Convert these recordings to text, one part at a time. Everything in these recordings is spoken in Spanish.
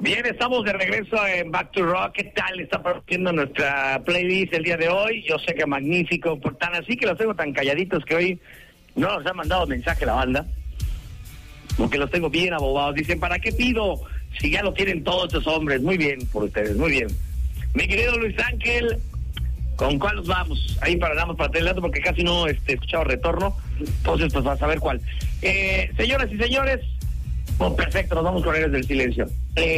Bien, estamos de regreso en Back to Rock. ¿Qué tal está produciendo nuestra playlist el día de hoy? Yo sé que magnífico, por tan así que los tengo tan calladitos que hoy no nos ha mandado mensaje la banda, porque los tengo bien abobados. Dicen, ¿para qué pido si ya lo tienen todos estos hombres? Muy bien por ustedes, muy bien. Mi querido Luis Ángel, ¿con cuál nos vamos? Ahí paramos para tener el dato porque casi no he escuchado retorno, entonces pues vas a ver cuál. Señoras y señores, perfecto, nos vamos con Héroes del Silencio.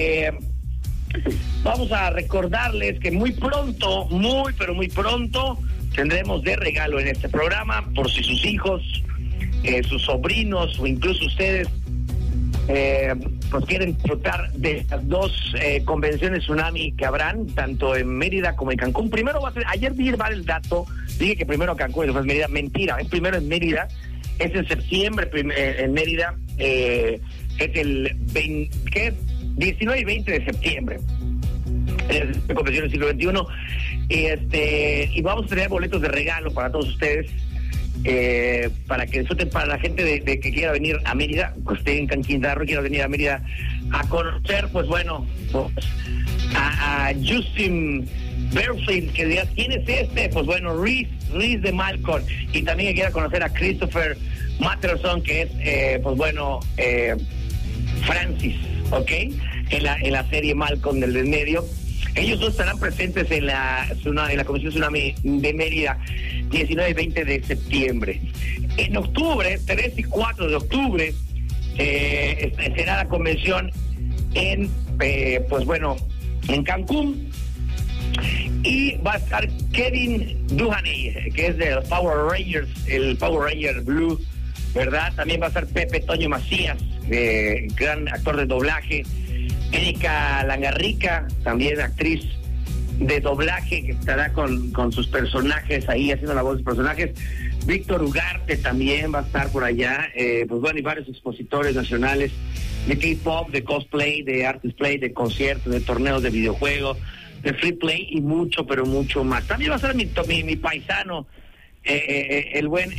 Vamos a recordarles que muy pronto, muy pero muy pronto, tendremos de regalo en este programa, por si sus hijos, sus sobrinos o incluso ustedes pues quieren disfrutar de las dos convenciones Tsunami que habrán, tanto en Mérida como en Cancún. Primero va a ser, ayer di el dato, dije que primero Cancún y después Mérida, mentira, es primero en Mérida, es en septiembre en Mérida, es el 19 y 20 de septiembre. Es la convención del siglo XXI. Y vamos a tener boletos de regalo para todos ustedes, para que disfruten, para la gente de que quiera venir a Mérida, pues esté en Quintana Roo, quiera venir a Mérida a conocer, pues bueno, pues, a Justin Berfield, que digas, ¿quién es este? Pues bueno, Reese de Malcolm, y también que quiera conocer a Christopher Matterson, que es, pues bueno, Francis, ¿ok? En la serie Malcolm del medio. Ellos dos estarán presentes en la Convención Tsunami de Mérida, 19 y 20 de septiembre. En octubre, 3 y 4 de octubre, será la convención en, pues bueno, en Cancún. Y va a estar Kevin Duhaney, que es de los Power Rangers, el Power Ranger Blue, ¿verdad? También va a estar Pepe Toño Macías, gran actor de doblaje. Erika Langarrica, también actriz de doblaje, que estará con sus personajes ahí, haciendo la voz de sus personajes. Víctor Ugarte también va a estar por allá. Pues bueno, y varios expositores nacionales de K-pop, de cosplay, de art display, de conciertos, de torneos de videojuegos, de free play y mucho, pero mucho más. También va a ser mi paisano, el buen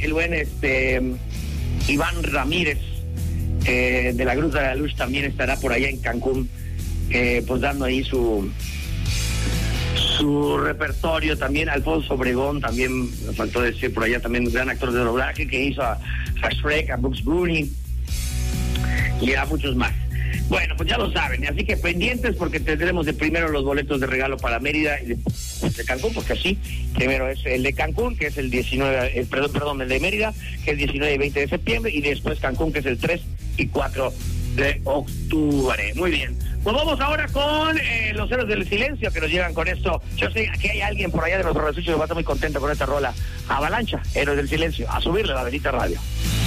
Iván Ramírez, de la Gruta de la Luz, también estará por allá en Cancún, pues dando ahí su repertorio. También Alfonso Obregón, también me faltó decir por allá, también un gran actor de doblaje que hizo a Shrek, a Bugs Bunny y a muchos más. Bueno, pues ya lo saben, así que pendientes porque tendremos de primero los boletos de regalo para Mérida y de Cancún, porque así, primero es el de Cancún, que es el 19, el de Mérida, que es 19 y 20 de septiembre, y después Cancún, que es el 3 y 4 de octubre. Muy bien, pues vamos ahora con los Héroes del Silencio, que nos llegan con esto. Yo sé que hay alguien por allá de los Rorrasuchos que va a estar muy contento con esta rola. Avalancha, Héroes del Silencio, a subirle la Bendita Radio.